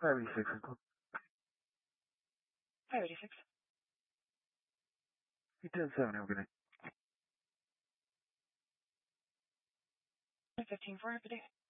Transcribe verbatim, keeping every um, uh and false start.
five eighty-six, Uncle. five eighty-six. ten seven, have a good night. fifteen four, good day.